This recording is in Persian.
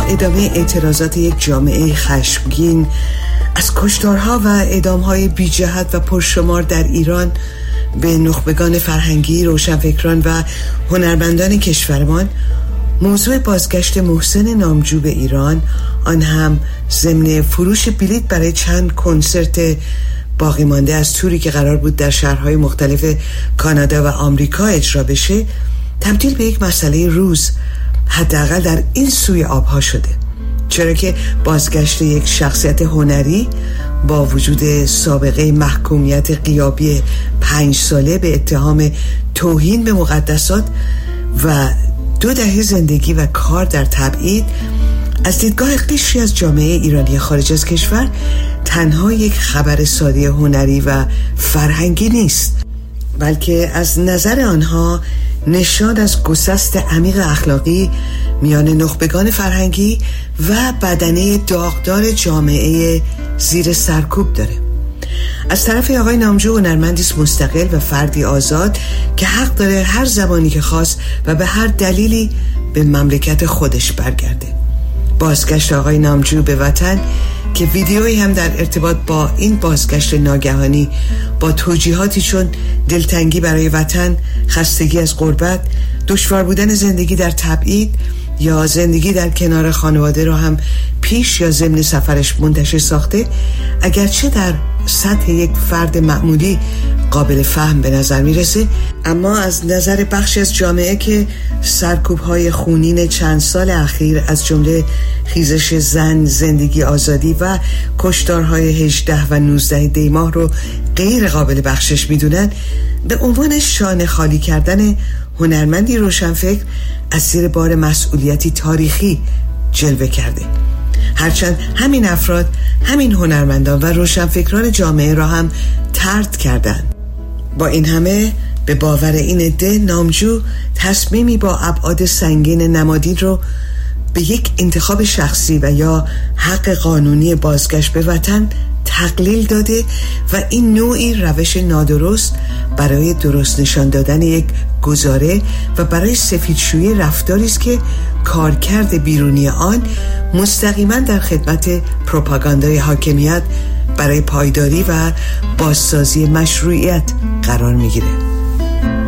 ادامه اعتراضات یک جامعه خشمگین از کشتارها و اعدامهای بی جهت و پرشمار در ایران به نخبگان فرهنگی، روشنفکران و هنرمندان کشورمان، موضوع بازگشت محسن نامجو به ایران، آن هم ضمن فروش بلیط برای چند کنسرت باقی مانده از توری که قرار بود در شهرهای مختلف کانادا و آمریکا اجرا بشه، تبدیل به یک مسئله روز، حداقل در این سوی آبها شده. چرا که بازگشت یک شخصیت هنری با وجود سابقه محکومیت غیابی 5 ساله به اتهام توهین به مقدسات و 2 دهه زندگی و کار در تبعید، از دیدگاه قشری از جامعه ایرانی خارج از کشور تنها یک خبر ساده هنری و فرهنگی نیست، بلکه از نظر آنها نشان از گسست عمیق اخلاقی میان نخبگان فرهنگی و بدنه داغدار جامعه زیر سرکوب داره. از طرف آقای نامجو هنرمندیست مستقل و فردی آزاد که حق داره هر زمانی که خواست و به هر دلیلی به مملکت خودش برگرده. بازگشت آقای نامجو به وطن که ویدیویی هم در ارتباط با این بازگشت ناگهانی با توجیهاتی چون دلتنگی برای وطن، خستگی از غربت، دشوار بودن زندگی در تبعید یا زندگی در کنار خانواده را هم پیش یا ضمن سفرش منتشر ساخته، اگرچه در سطح یک فرد معمولی قابل فهم به نظر میرسه، اما از نظر بخشی از جامعه که سرکوب‌های خونین چند سال اخیر از جمله خیزش زن، زندگی آزادی و کشتارهای 18 و 19 دی ماه رو غیر قابل بخشش میدونن، به عنوان شانه خالی کردن هنرمندی روشنفکر از زیر بار مسئولیتی تاریخی جلوه کرده. هرچند همین افراد، همین هنرمندان و روشنفکران جامعه را هم طرد کردند. با این همه به باور این عده، نامجو تصمیمی با ابعاد سنگین نمادین رو به یک انتخاب شخصی و یا حق قانونی بازگشت به وطن تقلیل داده و این نوعی روش نادرست برای درست نشان دادن یک گزاره و برای سفیدشویی رفتاری است که کارکرد بیرونی آن مستقیما در خدمت پروپاگاندای حاکمیت برای پایداری و بازسازی مشروعیت قرار میگیره.